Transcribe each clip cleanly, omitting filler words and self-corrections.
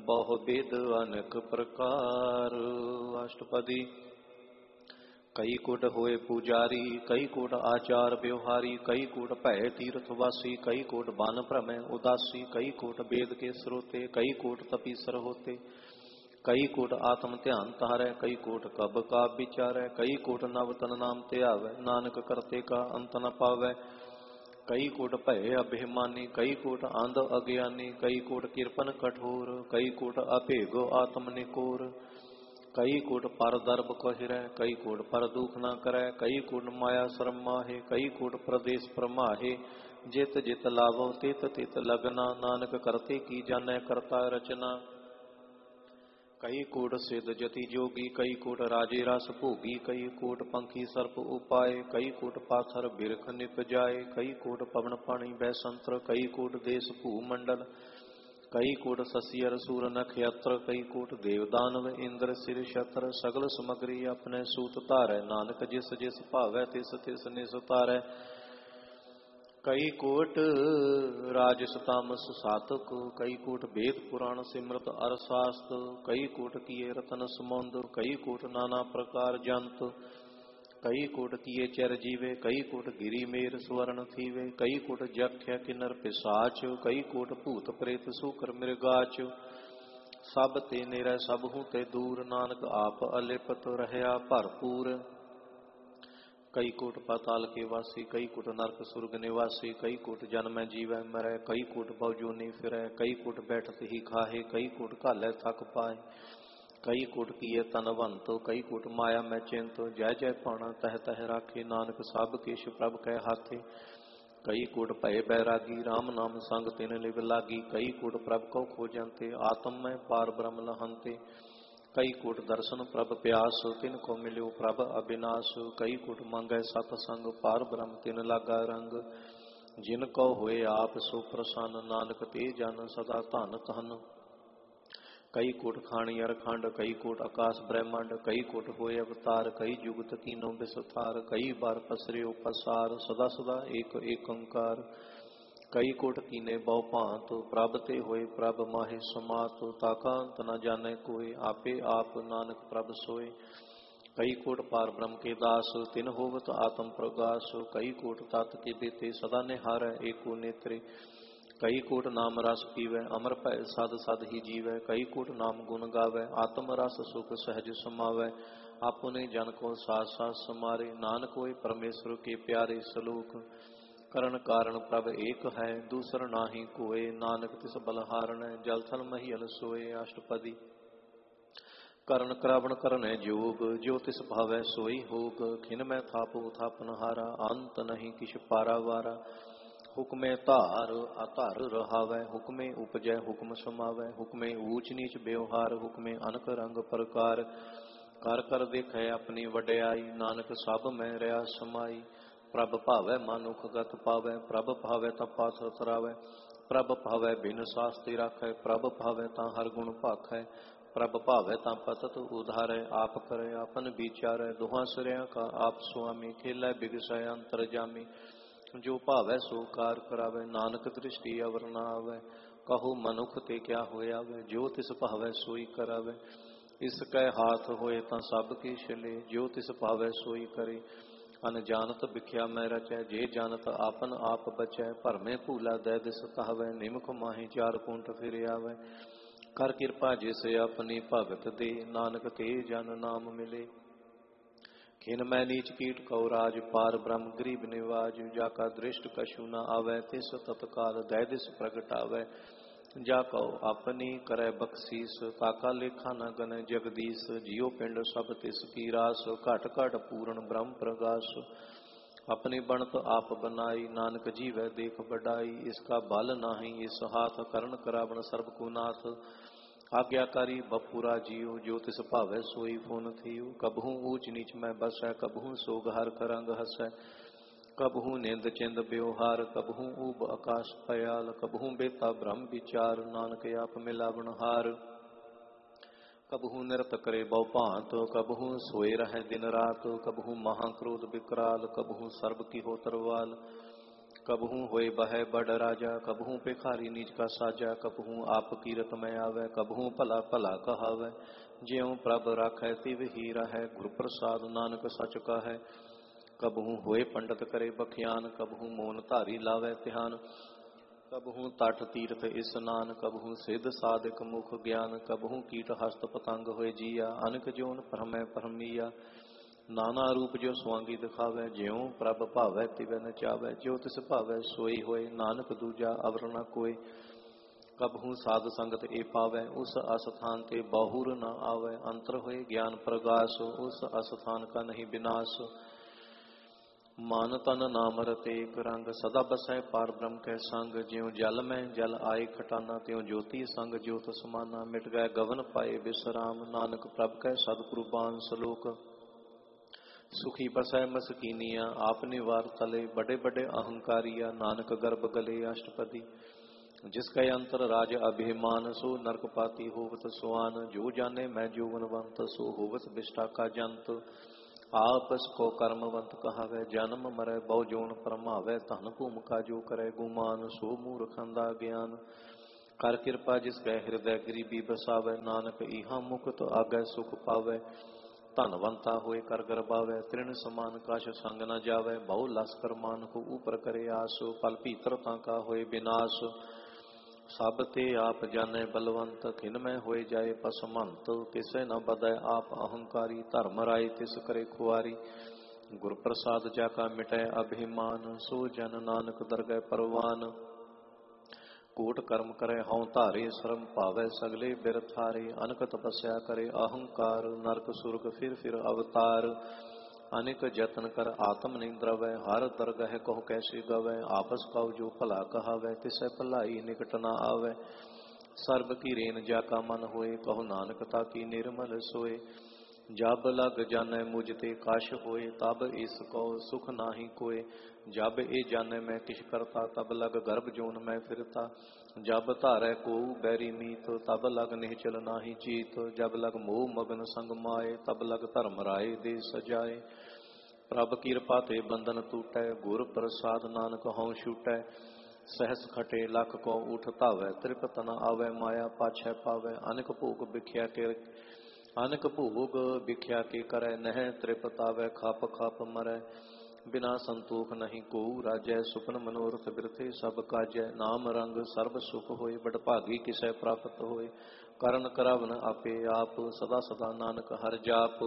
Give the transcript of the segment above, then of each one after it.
ਬਹੁ ਬਿਦ ਅਨੇਕ ਪ੍ਰਕਾਰ। ਅਸ਼ਟਪਦੀ। ਕਈ ਕੁਟ ਹੋਏ ਪੂਜਾਰੀ, ਕਈ ਕੁਟ ਆਚਾਰ ਵਿਵਹਾਰੀ, ਕਈ ਕੁਟ ਭੈ ਤੀਰਥ ਵਾਸੀ, ਕਈ ਕੁਟ ਬਨ ਭ੍ਰਮੈ ਉਦਾਸੀ, ਕਈ ਕੁਟ ਵੇਦ ਕੇ ਸਰੋਤੇ, ਕਈ ਕੁਟ ਤਪੀਸਰ ਹੋਤੇ, ਕਈ ਕੁਟ ਆਤਮ ਧਿਆਨ ਤਾਰੈ, ਕਈ ਕੁਟ ਕਬ ਕਾ ਵਿਚਾਰੈ, ਕਈ ਕੁਟ ਨਵ ਤਨ ਨਾਮ ਧਿਆਵੈ, ਨਾਨਕ ਕਰਤੇ ਕਾ ਅੰਤ ਨ ਪਾਵੈ। ਕਈ ਕੁਟ ਭੈ ਅਭਿਮਾਨੀ, ਕਈ ਕੁਟ ਅੰਧ ਅਗਿਆਨੀ, ਕਈ ਕੁਟ ਕਿਰਪਨ ਕਠੋਰ, ਕਈ ਕੁਟ ਅਭੇਗ ਆਤਮ ਨਿਕੋਰ, ਕਈ ਕੁਟ ਪਰ ਦਰਬ ਕਹਿਰੈ, ਕਈ ਕੁਟ ਪਰ ਦੁਖ ਨਾ ਕਰੈ, ਕਈ ਕੁਟ ਮਾਇਆ ਸ਼ਰਮ ਮਾਹੇ, ਕਈ ਕੁਟ ਪ੍ਰਦੇਸ਼ ਪ੍ਰਮਾਹੇ, ਜਿਤ ਜਿਤ ਲਾਵੋ ਤਿਤ ਤਿਤ ਲਗਨਾ, ਨਾਨਕ ਕਰਤੇ ਕੀ ਜਾਣੈ ਕਰਤਾ ਰਚਨਾ। ਕਈ ਕੂਟ ਸਿੱਧ ਜਤੀ ਜੋਗੀ, ਕਈ ਕੂਟ ਰਾਜੇ ਰਸ ਭੋਗੀ, ਕਈ ਕੂਟ ਪੰਖੀ ਸਰਪ ਉਪਾਏ, ਕਈ ਕੂਟ ਪਾਥਰ ਬਿਰਖ ਨਿਪ ਜਾਏ, ਕਈ ਕੂਟ ਪਵਨ ਪਾਣੀ ਬੈਸੰਤਰ, ਕਈ ਕੂਟ ਦੇਸ ਭੂ ਮੰਡਲ, ਕਈ ਕੂਟ ਸਸੀਅਰ ਸੂਰ ਨਖਯਤਰ, ਕਈ ਕੂਟ ਦੇਵ ਦਾਨਵ ਇੰਦਰ ਸਿਰ ਛਤਰ, ਸਗਲ ਸਮਗਰੀ ਆਪਣੇ ਸੂਤ ਧਾਰੈ, ਨਾਨਕ ਜਿਸ ਜਿਸ ਭਾਵੈ ਤਿਸ ਤਿਸ ਨਿਸ ਤਾਰੈ। ਕਈ ਕੋਟ ਰਾਜਸ ਤਾਮਸ ਸਾਤਕ, ਕਈ ਕੋਟ ਵੇਦ ਪੁਰਾਣ ਸਿਮਰਤ ਅਰ ਸਾਸਤ, ਕਈ ਕੋਟ ਕੀਏ ਰਤਨ ਸਮੁੰਦ, ਕਈ ਕੋਟ ਨਾਨਾ ਪ੍ਰਕਾਰ ਜੰਤ, ਕਈ ਕੋਟ ਕੀਏ ਚਰ ਜੀਵੇ, ਕਈ ਕੋਟ ਗਿਰੀ ਮੇਰ ਸਵਰਨ ਥੀਵੇ, ਕਈ ਕੋਟ ਜਖਿਆ ਕਿਨਰ ਪਿਸਾਚ, ਕਈ ਕੋਟ ਭੂਤ ਪ੍ਰੇਤ ਸੂਕਰ ਮਿਰਗਾਚ, ਸਭ ਤੇ ਨੇਰੈ ਸਭ ਹੂੰ ਤੇ ਦੂਰ, ਨਾਨਕ ਆਪ ਅਲਿਪਤ ਰਹਿਆ ਭਰਪੂਰ। ਕਈ ਕੋਟ ਪਾਤਾਲ ਕੇ ਵਾਸੀ, ਕਈ ਕੋਟ ਨਰਕ ਸੁਰਗ ਨਿਵਾਸੀ, ਕਈ ਕੋਟ ਜਨਮੈ ਜੀਵੈ ਮਰੈ, ਕਈ ਕੋਟ ਬਹੁ ਜੋਨੀ ਫਿਰੈ, ਕਈ ਕੋਟ ਬੈਠਤ ਹੀ ਖਾਹੇ, ਕਈ ਕੋਟ ਘਾਲੈ ਥਕ ਪਾਏ, ਕਈ ਕੋਟ ਕੀਏ ਤਨਵੰਤ, ਕਈ ਕੋਟ ਮਾਇਆ ਮੈਂ ਚਿੰਤ, ਜੈ ਜੈ ਪਾਣਾ ਤਹਿ ਤਹਿ ਰਾਖੇ, ਨਾਨਕ ਸਭ ਕਿਛ ਪ੍ਰਭ ਕੈ ਹਾਥੇ। ਕਈ ਕੋਟ ਭਏ ਬੈਰਾਗੀ, ਰਾਮ ਨਾਮ ਸੰਗ ਤਿਨ ਲਿਵ ਲਾਗੀ, ਕਈ ਕੋਟ ਪ੍ਰਭ ਕਉ ਖੋਜੰਤੇ, ਆਤਮ ਮੈਂ ਪਾਰ ਬ੍ਰਹਮ ਲਹੰਤੇ, ਕਈ ਕੋਟ ਦਰਸ਼ਨ ਪ੍ਰਭ ਪਿਆਸ, ਤਿਨ ਕੋ ਮਿਲਿਓ ਪ੍ਰਭ ਅਬਿਨਾਸ਼, ਕਈ ਕੋਟ ਮੰਗੈ ਸਤ ਸੰਗ, ਪਾਰ ਬ੍ਰਹਮ ਤਿਨ ਲਾਗਾ ਰੰਗ, ਜਿਨ ਕੋ ਹੋਏ ਆਪ ਸੋ ਪ੍ਰਸੰਨ, ਨਾਨਕ ਤੇ ਜਨ ਸਦਾ ਧਨ ਧਨ। ਕਈ ਕੋਟ ਖਾਣੀ ਅਰਖੰਡ, ਕਈ ਕੋਟ ਆਕਾਸ਼ ਬ੍ਰਹਮੰਡ, ਕਈ ਕੋਟ ਹੋਏ ਅਵਤਾਰ, ਕਈ ਜੁਗਤ ਕੀਨੋ ਵਿਸਥਾਰ, ਕਈ ਬਾਰ ਪਸਰਿਓ ਪਸਾਰ, ਸਦਾ ਸਦਾ ਏਕ ਏਕੰਕਾਰ, ਕਈ ਕੋਟ ਕੀਨੇ ਬਹੁ ਭਾਂਤ, ਪ੍ਰਭ ਤੇ ਹੋਏ ਪ੍ਰਭ ਮਾਹੇ ਸਮਾਤ, ਤਾਕਾ ਅੰਤ ਨ ਜਾਣੈ ਕੋਇ, ਆਪੇ ਆਪ ਨਾਨਕ ਪ੍ਰਭ ਸੋਏ। ਕਈ ਕੋਟ ਪਾਰ ਬ੍ਰਹਮ ਕੇ ਦਾਸ, ਤਿਨ ਹੋਵਤ ਆਤਮ ਪ੍ਰਗਾਸ, ਕਈ ਕੋਟ ਤਤ ਕੇ ਦੇਤੇ ਸਦਾ ਨਿਹਾਰੈ ਏਕੋ ਨੇਤਰੇ, ਕਈ ਕੋਟ ਨਾਮ ਰਸ ਪੀਵੈ ਅਮਰ ਭੈ ਸਦ ਸਦ ਹੀ ਜੀਵੈ, ਕਈ ਕੋਟ ਨਾਮ ਗੁਣ ਗਾਵੈ ਆਤਮ ਰਸ ਸੁਖ ਸਹਿਜ ਸਮਾਵੈ, ਆਪਨੇ ਜਨ ਕੋ ਸਾਥ ਸਾਥ ਸਮਾਰੇ, ਨਾਨਕ ਹੋਏ ਪਰਮੇਸ਼ਰ ਕੇ ਪਿਆਰੇ ਸਲੋਕ, ਕਰਨ ਕਾਰਨ ਪ੍ਰਭ ਏਕ ਹੈ ਦੂਸਰ ਨਾਹੀ ਕੋਏ, ਨਾਨਕ ਤਿਸ ਬਲਹਾਰਣੈ ਜਲ ਥਲ ਮਹੀਲ ਸੋਏ। ਅਸ਼ਟਪਦੀ। ਕਰਨ ਕਰਾਵਣ ਕਰਨੈ ਜੋਗ, ਜੋ ਤਿਸ ਭਾਵੈ ਸੋਈ ਹੋਗ, ਖਿਨ ਮੈਂ ਥਾਪੋ ਥਾਪਨਹਾਰਾ, ਅੰਤ ਨਹੀਂ ਕਿਛ ਪਾਰਾਵਾਰਾ, ਹੁਕਮੇ ਧਾਰ ਅਧਰ ਰਹਾਵੈ, ਹੁਕਮੇ ਉਪਜੈ ਹੁਕਮ ਸਮਾਵੈ, ਹੁਕਮੇ ਊਚ ਨੀਚ ਬਿਵਹਾਰ, ਹੁਕਮੇ ਅਨਕ ਰੰਗ ਪ੍ਰਕਾਰ, ਕਰ ਕਰ ਦੇਖੈ ਆਪਣੀ ਵਡਿਆਈ, ਨਾਨਕ ਸਭ ਮੈਂ ਰਿਆ ਸਮਾਈ, ਪ੍ਰਭ ਭਾਵੈ ਮਨੁਖ ਗਤ ਪਾਵੈ, ਪ੍ਰਭ ਭਾਵੈ ਤਾਂ ਪਾਥਰ ਤਰਾਵੈ, ਪ੍ਰਭ ਭਾਵੈ ਬਿਨ ਸਾਸਤੀ ਰਾਖੈ, ਪ੍ਰਭ ਭਾਵੈ ਤਾਂ ਹਰ ਗੁਣ ਭਾਖੈ, ਪ੍ਰਭ ਭਾਵੈ ਤਾਂ ਪਤਤ ਉਧਾਰੈ, ਆਪ ਕਰੈ ਆਪਨ ਵਿਚਾਰੈ, ਦੁਹਾਂ ਸਿਰਿਆਂ ਕਾ ਆਪ ਸੁਆਮੀ, ਖੇਲੈ ਬਿਗਸੈ ਅੰਤਰ ਜਾਮੀ, ਜੋ ਭਾਵੈ ਸੋ ਕਾਰ ਕਰਾਵੈ, ਨਾਨਕ ਦ੍ਰਿਸ਼ਟੀ ਅਵਰ ਨ ਆਵੈ, ਕਹੋ ਮਨੁਖ ਤੇ ਕਿਆ ਹੋਇਆ ਵੈ, ਜੋ ਤਿਸ ਭਾਵੈ ਸੋਈ ਕਰਾਵੈ, ਇਸ ਕੈ ਹਾਥ ਹੋਏ ਤਾਂ ਸਭ ਕਿਛ ਲੇ, ਜੋ ਤਿਸ ਭਾਵੈ ਸੋਈ ਕਰੇ, ਅਨਜਾਨਤ ਵਿਖਿਆ ਮੈਂ ਰਚੈ, ਜੇ ਜਾਨਤ ਆਪਨ ਆਪ ਬਚੈ, ਭਰਮੇ ਭੂਲਾ ਦੈ ਦਿਸ ਕਹਾਵੈ, ਨਿਮਖ ਮਾਹੀ ਚਾਰ ਕੁੰਟ ਫਿਰ ਆਵੈ, ਕਰ ਕਿਰਪਾ ਜਿਸ ਆਪਣੀ ਭਗਤ ਦੇ, ਨਾਨਕ ਤੇ ਜਨ ਨਾਮ ਮਿਲੇ। ਖਿਨ ਮੈਂ ਨੀਚ ਕੀਟ ਕਉ ਰਾਜ, ਪਾਰ ਬ੍ਰਹਮ ਗਰੀਬ ਨਿਵਾਜ, ਜਾ ਕਾ ਦ੍ਰਿਸ਼ਟ ਕਛੂ ਨ ਆਵੈ, ਤਿਸ ਤਤਕਾਲ ਦੈ ਦਿਸ ਪ੍ਰਗਟਾਵੈ, ਜਾ ਕਉ ਆਪਣੀ ਕਰੈ ਬਖਸੀਸ, ਤਾਕਾ ਲੇਖਾ ਨ ਗਨੈ ਜਗਦੀਸ਼, ਜਿਉ ਪਿੰਡ ਸਭ ਤਿਸ ਕੀ ਰਾਸ, ਘਟ ਘਟ ਪੂਰਨ ਬ੍ਰਹਮ ਪ੍ਰਗਾਸ, ਆਪਣੀ ਬਣਤ ਆਪ ਬਨਾਈ, ਨਾਨਕ ਜੀਵੈ ਦੇਖ ਵਡਾਈ, ਇਸ ਕਾ ਬਲ ਨਾਹੀ ਇਸ ਹਾਥ, ਕਰਨ ਕਰਾਵਣ ਸਰਬ ਕੋ ਨਾਥ, ਆਗਿਆਕਾਰੀ ਬਪੁਰਾ ਜੀਉ, ਜੋ ਤਿਸ ਭਾਵੈ ਸੋਈ ਫੁਨ ਥੀਉ, ਕਬਹੂ ਊਚ ਨੀਚ ਮੈਂ ਬਸੈ, ਕਬਹੂ ਸੋਗ ਹਰ ਕਰੰਗ ਹਸੈ, ਕਬਹੂ ਨਿੰਦ ਚਿੰਦ ਬਿਵਹਾਰ, ਕਬਹੂ ਊਬ ਆਕਾਸ਼ ਪयाल, ਕਬਹੂ ਬੇਤਾ ਬ੍ਰਹਮ ਵਿਚਾਰ, ਨਾਨਕ ਆਪ ਮਿਲਾਵਣ ਹਾਰ, ਕਬਹੂ ਨਿਰਤ ਕਰੇ ਬਹੁ ਭਾਂਤ, ਕਬਹੂ ਸੋਏ ਰਹਿ ਦਿਨ ਰਾਤ, ਕਬਹੂ ਮਹਾ ਕ੍ਰੋਧ ਵਿਕਰਾਲ, ਕਬਹੂ ਸਰਬ ਕੀ ਹੋ ਤਰਵਾਲ, कबहू होए बह बड़ राजा, कबहू भिखारी नीच का साजा, कबहू आप कीरत में आवे, कबहू भला भला कहावे। ज्यों प्रभ राखै तिव ही रहै, गुर प्रसाद नानक सच कहै। कबहू होए पंडित करे बखियान, कबहू मोन धारी लावे ध्यान। कबहू तट तीर्थ स्नान, कबहू सिद्ध साधिक मुख ज्ञान। कबहू कीट हस्त पतंग होए जिया, अनक जोन भ्रमै भ्रमिया। नाना रूप जो स्वांगी दिखावे, ज्यों प्रभ भावै तिवै नचावै। जो तिस भावै सोई होए, नानक दूजा अवर न कोय। कबहू साध संगत ए पावै, उस अस्थान ते बहुर न आवै। अंतर होए ज्ञान प्रगास, उस अस्थान का नहीं विनाश। मान तन नाम रते एक रंग, सदा बसै पार ब्रह्म कै संग। ज्यों जल में जल आए खटाना, त्यों ज्योति संग ज्योत समाना। मिट गए गगन पाए विश्राम, नानक प्रभ कै सदगुरु बान सलोक। सुखी बसै मसकीनिया, आप निवार तले। बड़े बड़े अहंकारिया, नानक गर्भ गले अष्टपदी। जिसके अंतर राज अभिमान, सो नरक पाती होवत सुआन। जो जाने मैं जोगनवंत, सो होवत विष्ठा का जंत। आपस को कर्मवंत कहावै, जन्म मरै बहु जोन परमावै। धन भूमिका जो करे गुमान, सो मूर्खंदा ज्ञान। कर कृपा जिसकै हृदय गरीबी बसावै, नानक इहा मुकुत आगै सुख पावै। धनवंता होए कर गरबावै, तृण समान काश संग न जावै। बहु लस्कर मान को ऊपर करे आस, फल भीतर ताका होए विनाश। सब ते आप जाने बलवंत, खिन में होए जाए पसमंत। किसे न बदै आप अहंकारी, धर्म राय तिस करे खुआरी। गुर प्रसाद जाका मिटै अभिमान, सो जन नानक दरगह परवान। कोट कर्म करे हਉ धारे, श्रम पावै सगले बिर थारे। अनक तपस्या करे अहंकार, नरक सुरग फिर अवतार। अनेक जतन कर आत्म निंद्रवै, हर दरगह कहो कैसे गवै। आपस कहो जो भला कहावै, तिसै भलाई निकट न आवै। सर्ब की रेन जाका मन होए, कहो नानक ताकी निर्मल सोए। जब लग जानै मुझ ते काश होए, तब इस कहो सुख नाही कोय। जब ए जानै मैं किछ करता, तब लग गर्भ जोन मैं फिरता। जब धारै को बैरी मीत, तब लग निहचल नाही जीत। जब लग मोह मगन संग माए, तब लग धर्म राय दे सजाए। प्रभ कृपा ते बंधन टूटै, गुर प्रसाद नानक हਉ छूटै। सहस खटे लख को उठ धावै, त्रिपत न आवै माया पाछै पावै। अनक भोग भिख्या के करै, नह त्रिपत आवै खप खप मरै। बिना संतोख नहीं को राजै, सुपन मनोरथ बिरथे सब काजै। नाम रंग सर्ब सुख होए, बड़ भागी किसै प्राप्त होए। करन करावन आपे आप, सदा सदा नानक हर जाप।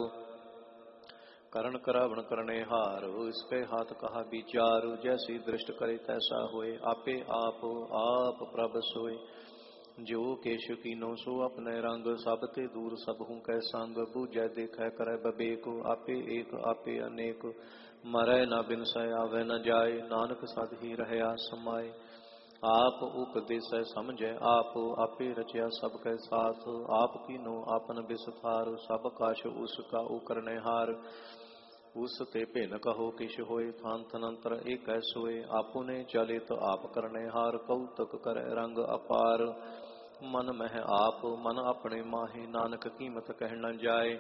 करण करावन करने हार, इसके हाथ कहा विचार। जैसी दृष्ट करे तैसा होए, आपे आप प्रभ सोए। जो केश कीनो सो अपने रंग, सब ते दूर सबहु कै संग। बूझै देखै करै बबेक, आपे एक आपे अनेक। मरै न बिनसै आवे न जाए, नानक सद ही रहया समाए। आप उपदेसै समझै आप, आपे रचया सब कै साथ। आप कीनो आपन बिसथार, सब काश उसका उकरने हार। उस ते भिन कहो किश होए, थान थनंतर एक सोए। आपुने चले तो आप करने हार, कौतक करे रंग अपार। मन मह आप मन अपने माहे, नानक कीमत कह न जाए।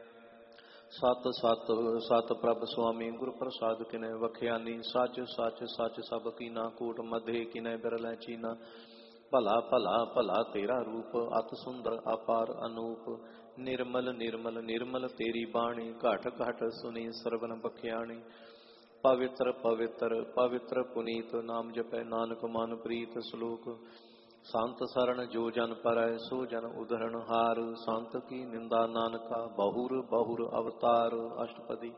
सत सत सत प्रभ स्वामी, गुर प्रसाद किनै वख्यानी। सच सच सच सब कीना, कूट मधे किनै बिरलै चीना। भला भला भला तेरा रूप, अत सुंदर अपार अनूप। निर्मल निर्मल निर्मल तेरी बाणी, घट घट सुनी सरवन बख्याणी। पवित्र पवित्र पवित्र पुनीत, नाम जपै नानक मन प्रीत। श्लोक संत शरण जो जन परै, सो जन उद्धरण हार। संत की निंदा नानका, बहुर बहुर अवतार। अष्टपदी।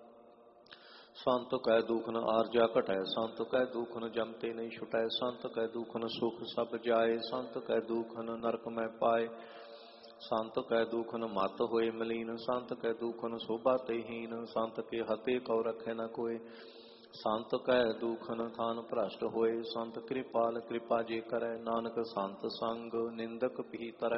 संत कै दुख न आरजा घटै, संत कै दुख न जमते नहीं छुटै। संत कै दुख न सुख सब जाए, संत कै दुख न नरक में पाए। संत कै दुख न मत होए मलीन, संत कै दुख न शोभा ते हीन। संत के हते कौ रखे न कोय, संत कै दुख न थान भ्रष्ट होए। संत कृपाल कृपा जे करै, नानक संत संग निंदक भी तरै।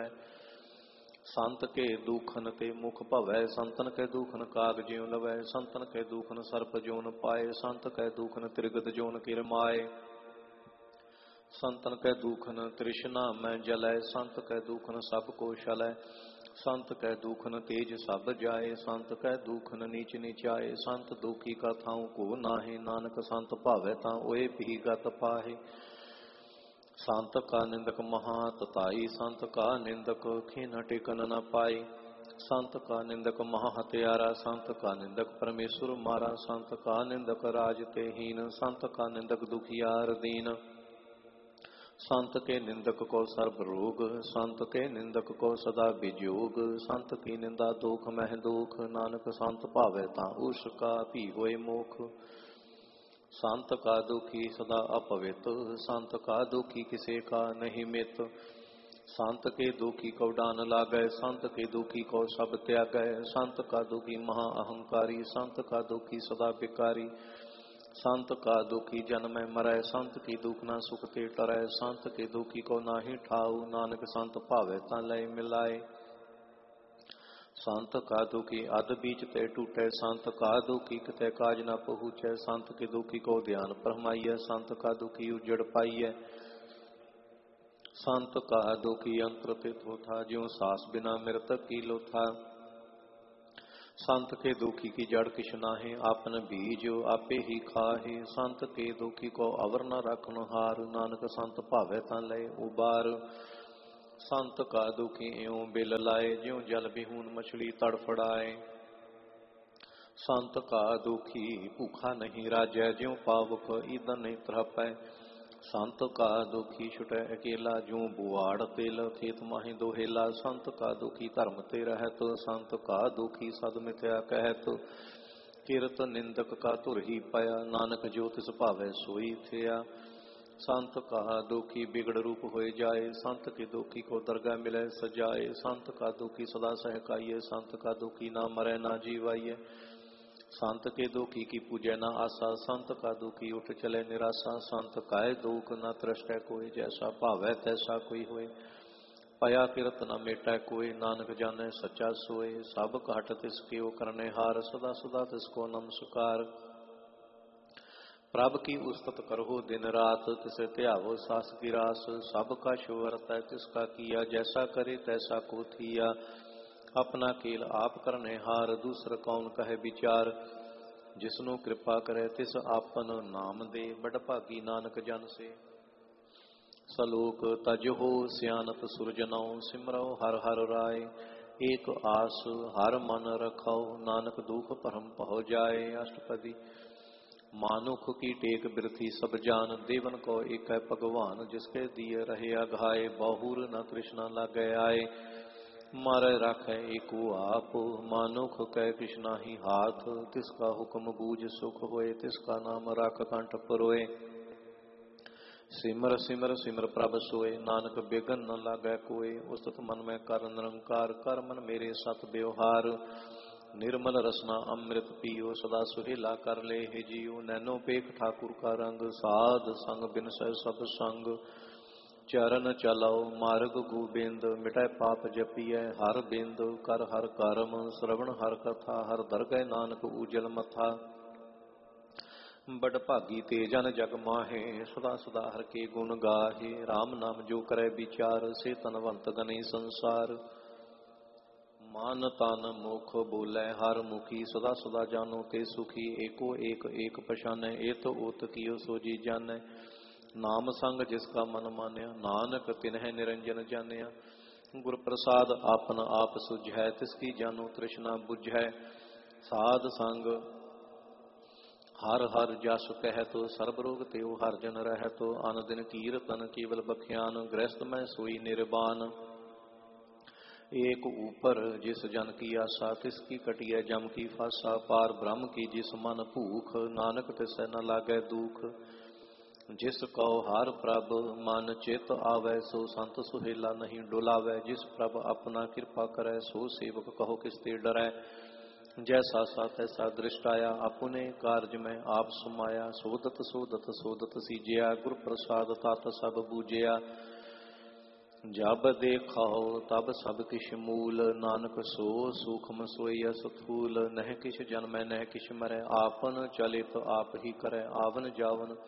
संत के दुखन ते मुख भवै, संतन के दुखन काग ज्यों लवै। संतन के दुखन सर्प जोन पाए, संत के दुखन त्रिगत जोन किरमाए। संतन कै दूखन तृष्णा मैं जलै, संत कै दूखन सब को शलै। संत कै दूखन तेज सब जाए, संत कै दूखन नीच नीचाए। संत दुखी का थाऊं को नाहे, नानक संत भावै तां ओए भी गत पाहे। संत का निंदक महातताई, संत का निंदक खिन टिकन न पाए। संत का निंदक महा हत्यारा, संत का निंदक परमेश्वर मारा। संत का निंदक राज ते हीन, संत का निंदक दुखियार दीन। संत के निंदक को सर्ब रोग, संत के निंदक को सदा विजोग। संत की निंदा दुख मह दुख, नानक संत भावै तां उसका भी होए मोख। संत का दुखी सदा अपवित, संत का दुखी किसे का नहीं मित। संत के दुखी को डान लागै, संत के दुखी को सब त्यागै। संत का दुखी महा अहंकारी, संत का दुखी सदा विकारी। संत का दुखी जन्म मरै, संत की दुख ना सुख ते टरै। संत के दुखी को नाहि ठाऊ, नानक संत भावै तां लय मिलाए। संत का दुखी अध बीच ते टूटै, संत का दुखी कितै काज न पहुँचै। संत के दुखी को ध्यान फरमाइयै, संत का दुखी उजड़ पाइयै। संत का दुखी अंतर तित होता, ज्यों सास बिना मृतक की लोथा। संत के दुखी की जड़ किछ नाहि, आपन बीज आपे ही खाहे। संत के दुखी को अवर न रखन हार, नानक संत भावै तां लय उबार। संत का दुखी इਉਂ बिल लाए, ज्यों जल बिहून मछली तड़फड़ाए। संत का दुखी भूखा नहीं राजै, ज्यों पावक ईंधन नहीं त्रहपै। संत का दुखी छुटै अकेला, ज्यों बुआड़ तेल खेत माहि दोहेला। संत का दुखी धर्म ते रहत, संत का दुखी सद मिथ्या कहत। किरत निंदक का धुर ही पाया, नानक जो तिस भावै सोई थिया। संत का दुखी बिगड़ रूप होए जाए, संत के दुखी को दरगाह मिलै सजाए। संत का दुखी सदा सहकाइए, संत का दुखी ना मरै ना जीवाइए। संत के दुखी की पूजै न आशा, संत का दुखी उठ चले निराशा। संत काय दुख न त्रस्तै कोई, जैसा भावै तैसा कोई होए। पया किरत न मेटै कोई, नानक जानै सच्चा सोए। सब घट तिसके ओ करने हार, सदा सदा तिसको नमस्कार। प्रभ की उस्तत करहो दिन रात, तिसे ध्यावो सास की रास। सब का शोरतै तिसका किया, जैसा करे तैसा को थिया। अपना कील आप करने हार, दूसर कौन कहे विचार। जिसनु कृपा करे तिस आपन नाम दे, बड़ भागी नानक जन से। सलोक तजहो सियानत सुरजनौ, सिमरौ हर हर राय। एक आस हर मन रखौ, नानक दुख भरम पहो जाए। अष्टपदी। मानुख की टेक बिरथी सब जान, देवन को एक है भगवान। जिसके दिए रहे अघाए, बहुर न कृष्ण लागे आए। मारे राखै एको आप, मानुख कै कृष्णा ही हाथ। तिसका हुक्म बूझ सुख होए, तिसका नाम राख कंठ परोए। सिमर सिमर सिमर प्रभ सोए, नानक बेगन न लागै कोय। उस्तत मन में कर निरंकार, कर मन मेरे सत व्यवहार। निर्मल रसना अमृत पियो, सदा सुहेला कर ले हे जियो। नैनो पेख ठाकुर का रंग, साध संग बिनसै सब संग। चरण चलाओ मार्ग गोबिंद, मिटै पाप जपिय हर बिंद। कर हर करम श्रवण हर कथा, हर दरगह नानक उजल मथा। बड़ भागी ते जन जग माहे, सदा सदा हर के गुण गाहे। राम नाम जो करे विचार, से तनवंत गने संसार। मान तन मुख बोलै हर मुखी, सदा सदा जानो ते सुखी। एको एक एक पछानै, एत ओत कियो सोजी जानै। नाम संग जिसका मन मान्या, नानक तिन्ह निरंजन जानिया। गुर प्रसाद आपन आप सुझै, तिसकी जानो तृष्णा बुझै। साध संग हर हर जस कहत, सर्ब रोग तेउ हर जन रहत। अन दिन कीरतन केवल बख्यान, गृहस्थ में सोई निर्वाण। एक ऊपर जिस जन की आशा, तिसकी कटिय जम की फासा। पार ब्रह्म की जिस मन भूख, नानक तिसै न लागै दुख। जिस कौ हर प्रभ मन चित आवै, सो संत सुहेला नहीं डुलावै। जिस प्रभ अपना कृपा करै, सो सेवक कहो किसते डरै। जैसा सा तैसा दृष्टाया, अपने कार्य में आप समाया। सोदत सोदत सोदत सीजिया, गुर प्रसाद तात सब बूझिया। जब देखो तब सब किश मूल, नानक सो सूक्ष्म सोई स्थूल। नह किछ जन्मै नह किछ मरै, आपन चलित आप ही करै। आवन जावन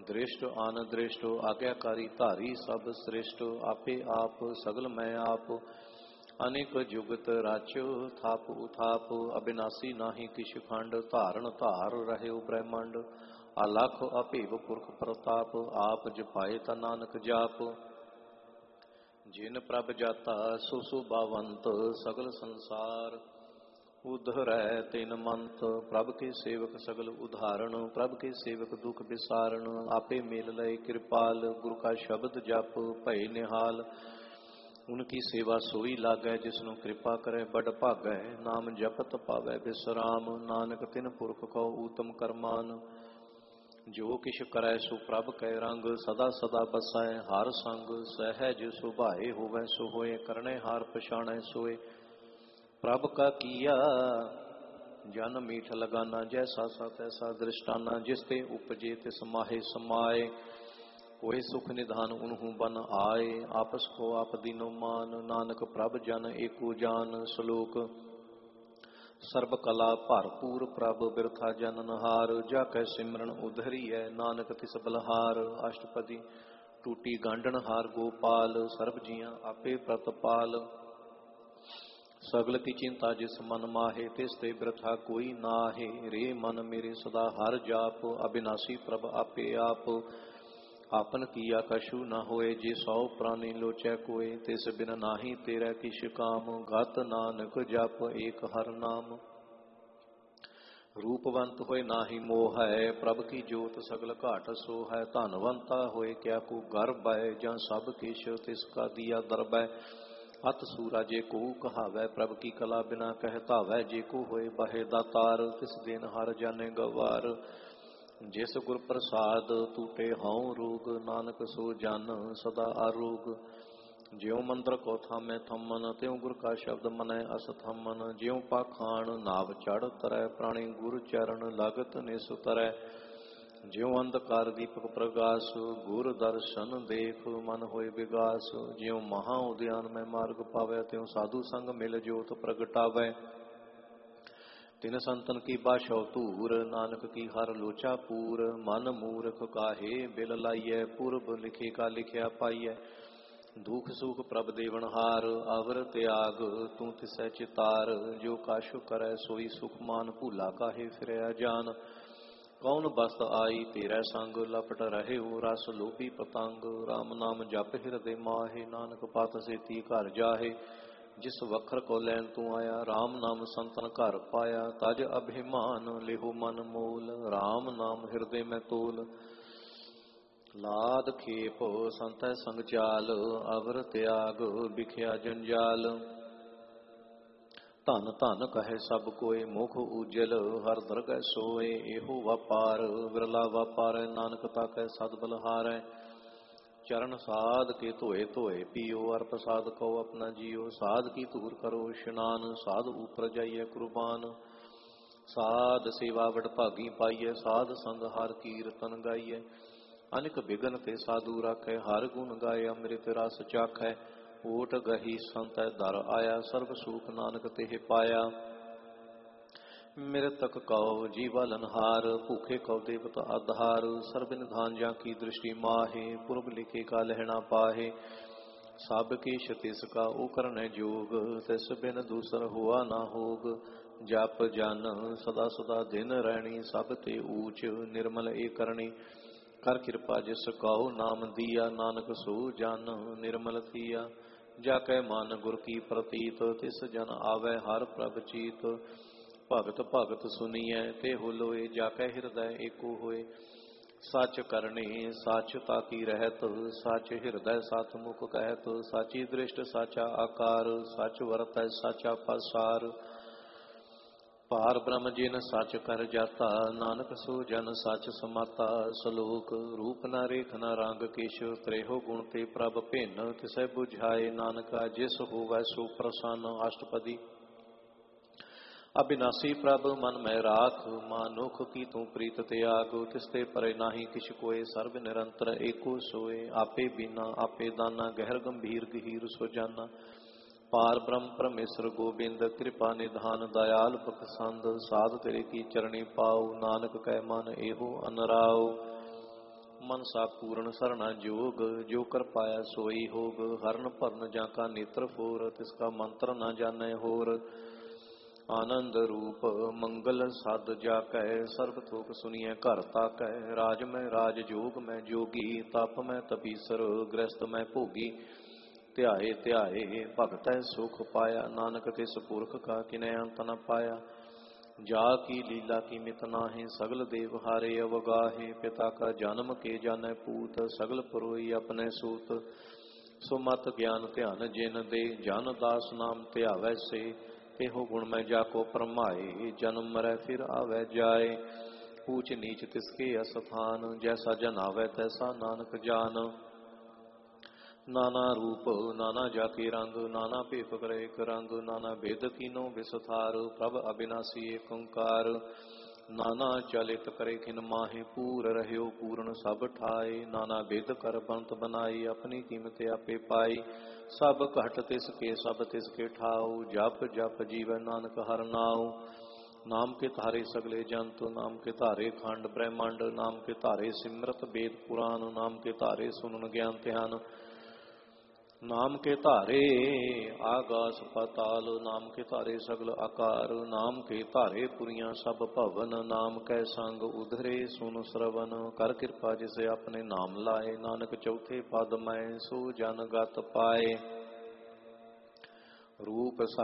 दृष्ट आन दृष्ट आज्ञाकारी धारी सब श्रेष्ठ आपे आप सगल मैं आप अनेक जुगत राचो थाप उथाप अविनाशी नाहि किछ खंड धारण धार रहे ब्रह्मांड अलख अभेव पुरख प्रताप आप जपाए ता नानक जाप जिन प्रभ जाता सो शोभावंत सगल संसार उधरै तिन मंत प्रभ के सेवक सगल उदाहरण प्रभ के सेवक दुख विसारण आपे मेल लय कृपाल गुरु का शब्द जप भय निहाल उनकी सेवा सोई लागै जिसनु कृपा करे बड़ भागै नाम जपत पावै विश्राम नानक तिन पुरख को ऊतम करमान जो किश करै सो प्रभ कै रंग सदा सदा बसै हर संग सहज सुभाए होवै सो होए करणे हार पछाणै सोए प्रभ का किया जन मीठ लगाना जैसा सा तैसा दृष्टाना जिसते उपजे तिस माहे समाए कोई सुख निधान उन्हू बन आए आपस को आप दीनो मान नानक प्रभ जन एको जान श्लोक सर्ब कला भरपूर प्रभ बिरथा जननहार जाकै सिमरन उधरी है नानक तिस बलहार अष्टपदी टूटी गांडन हार गोपाल सर्ब जियां आपे प्रतपाल सगल की चिंता जिस मन माहे तिस ते बिरथा कोई नाहे रे मन मेरे सदा हर जाप अविनाशी प्रभ आपे आप आपन किया कछु न होए जे सौ प्राणी लोचै कोय तिस बिन नाही तेरा किछ काम गत नानक जप एक हर नाम रूपवंत होए नाही मोह है प्रभ की जोत सगल घाट सो है धनवंता होए क्या को गर्भ है जां सब किश तिसका दिया दरब है अत सूरा जे को कहावै प्रभ की कला बिना कहतावै जे को होए बहे दातार तिस दिन हर जाने गवार जिस गुर प्रसाद टूटे हऊँ रोग नानक सो जन सदा आरोग ज्यों मंत्र को थामे थमन त्यों गुर का शब्द मनै अस थमन ज्यों पाखाण नाव चढ़ तरੈ प्राणी गुर चरण लागत निस तरੈ ज्यों अंधकार दीपक प्रकाश गुर दर्शन देख मन होए विगास ज्यों महा उद्यान में मार्ग पावै त्यों साधु संग मिल जोत प्रगटावै तिन संतन की बाशौ तूर नानक की हर लोचा पूर मन मूर्ख काहे बिल लाइय पूर्व लिखे का लिखया पाइय दुख सुख प्रभ देवन हार अवर त्याग तू तिसै चितार जो काशु करै सोई सुख मान भूला काहे फिरया जान कौन बस्त आई तेरा संग लपट रहे हो रस लोभी पतंग राम नाम जप हृदय माहे नानक पत सेती घर जाहे जिस वखर को लैन तू आया राम नाम संतन घर पाया तज अभिमान लेहो मन मोल राम नाम हृदय में तोल लाद खेप संत संग चाल अवर त्याग बिख्या जंजाल धन धन कहे सब कोय मुख उजल हर दरगह सोए एहो व्यापार विरला व्यापार नानक ताकै सद बलहारै चरण साध के धोए धोए पियो अर प्रसाद को अपना जियो साध की धूर करो स्नान साध ऊपर जाइए कुर्बान साध सेवा वड भागी पाइए साध संग हर कीर्तन गाइए अनेक बिघन ते साधु राखै हर गुण गाए अमृत रस चाखै ऊट गही संत दर आया सर्व सुख नानक तेह पाया मृतक कौ जीवालनहार भूखे कौ देवत आधार सर्व निधान जा की दृष्टि माहे पूर्व लिखे का लहना पाहे सब की छतीस का ओ करने जोग तिस बिन दूसर हुआ ना होग जप जन सदा सदा दिन रहनी सब ते ऊच निर्मल ए करनी कर कृपा जिस कहो नाम दिया नानक सो जन निर्मल थिया जाकै मन गुर की प्रतीत तिस जन आवे हर प्रभ चीत भगत भगत सुनिए ते हो लोए जाकै हृदय एको होए सच करने सच ताकी रहत सच हृदय सतमुख कहत साची दृष्ट साचा आकार सच वरतै साचा प्रसार पार ब्रह्म जिन सच कर जाता नानक सो जन सच समाता सलोक रूप न रेख न रंग किश त्रेहो गुण ते प्रभ भिन्न तिसै बुझाए नानका जिस होवै सो प्रसन्न अष्टपदी अविनाशी प्रभ मन में राख मानुख की तू प्रीत त्याग तिसते परे नाही किछ कोय सर्व निरंतर एको सोए आपे बिना आपे दाना गहर गंभीर गहीर सो जाना पार ब्रह्म परमेश्वर गोबिंद कृपा निधान दयाल बखसंद साध तेरे की चरणी पाओ नानक कै मन एहो अनराओ ਮਨਸਾ ਪੂਰਨ ਸਰਣਾ ਜੋਗ, ਜੋ ਕਰ ਪਾਇਆ ਸੋਈ ਹੋਗ। ਹਰਨ ਭਰਨ ਜਾਂ ਕਾ ਨੇਤਰ ਫੋਰ, ਤਿਸ ਕਾ ਮੰਤਰ ਨਾ ਜਾਣੈ ਹੋਰ। ਆਨੰਦ ਰੂਪ ਮੰਗਲ ਸਦ ਜਾ ਕੈ, ਸਰਬ ਥੋਕ ਸੁਨੀਐ ਘਰ ਤਾਕੈ। ਰਾਜ ਮੈਂ ਰਾਜ ਜੋਗ ਮੈਂ ਜੋਗੀ, ਤਪ ਮੈਂ ਤਪੀਸਰ ਗ੍ਰਸਤ ਮੈਂ ਭੋਗੀ। ਧਿਆਏ ਧਿਆਏ ਭਗਤੈ ਸੁਖ ਪਾਇਆ, ਨਾਨਕ ਤਿਸ ਪੁਰਖ ਕਾ ਕਿਨੈ ਅੰਤ ਨ ਪਾਇਆ। ਜਾ ਕੀ ਲੀਲਾ ਕੀ ਮਿਤ ਨਾਹਿ, ਸਗਲ ਦੇਵ ਹਾਰੇ ਅਵਗਾਹੇ। ਪਿਤਾ ਕਾ ਜਨਮ ਕੇ ਜਾਣੈ ਪੂਤ, ਸਗਲ ਪਰੋਈ ਆਪਣੇ ਸੂਤ। ਸੋ ਮਤ ਗਿਆਨ ਧਿਆਨ ਜਿਨ ਦੇ, ਜਨ ਦਾਸ ਨਾਮ ਧਿਆਵੈ ਸੇ। ਇਹੋ ਗੁਣ ਮੈਂ ਜਾ ਕੋ ਪਰਮਾਏ, ਜਨਮ ਮਰੈ ਫਿਰ ਆਵੈ ਜਾਏ। ਊਚ ਨੀਚ ਤਿਸਕੇ ਅਸਥਾਨ, ਜੈਸਾ ਜਨ ਆਵੈ ਤੈਸਾ ਨਾਨਕ ਜਾਨ। ਨਾਨਾ ਰੂਪ ਨਾਨਾ ਜਾਤੀ ਰੰਗ, ਨਾਨਾ ਭੇਪ ਕਰੇ ਇਕ ਰੰਗ। ਨਾਨਾ ਭੇਦ ਕੀਨੋ ਵਿਸਥਾਰ, ਪ੍ਰਭ ਅਬਿਨਾਸੀ ਏਕ ਓੰਕਾਰ। ਨਾਨਾ ਚਲਿਤ ਕਰੇ ਖਿਨ ਮਾਹੇ, ਪੂਰ ਰਹਿਓ ਪੂਰਨ ਸਭ ਠਾਏ। ਨਾਨਾ ਭੇਦ ਕਰ ਬੰਤ ਬਨਾਈ, ਆਪਣੀ ਕੀਮਤ ਆਪੇ ਪਾਈ। ਸਭ ਘਟ ਤਿਸ ਕੇ ਸਭ ਤਿਸ ਕੇ ਠਾਉ, ਜਪ ਜਪ ਜੀਵੈ ਨਾਨਕ ਹਰਿ ਨਾਉ। ਨਾਮ ਕੇ ਧਾਰੇ ਸਗਲੇ ਜੰਤ, ਨਾਮ ਕੇ ਧਾਰੇ ਖੰਡ ਬ੍ਰਹਿਮੰਡ। ਨਾਮ ਕੇ ਧਾਰੇ ਸਿਮਰਤ ਵੇਦ ਪੁਰਾਨ, ਨਾਮ ਕੇ ਧਾਰੇ ਸੁਨਨ ਗਿਆਨ ਧਿਆਨ। ਨਾਮ ਕੇ ਧਾਰੇ ਆਗਾਸ ਪਾਤਾਲ, ਨਾਮ ਕੇ ਧਾਰੇ ਸਗਲ ਆਕਾਰ। ਨਾਮ ਕੇ ਧਾਰੇ ਪੁਰੀਆਂ ਸਭ ਭਵਨ, ਨਾਮ ਕੈ ਸੰਗ ਉਧਰੇ ਸੁਨ ਸਰਵਨ। ਕਰ ਕਿਰਪਾ ਜਿਸੇ ਆਪਣੇ ਨਾਮ ਲਾਏ, ਨਾਨਕ ਚੌਥੇ ਪਦ ਮੈਂ ਸੋ ਜਨ ਗਤ ਪਾਏ। ਰੂਪ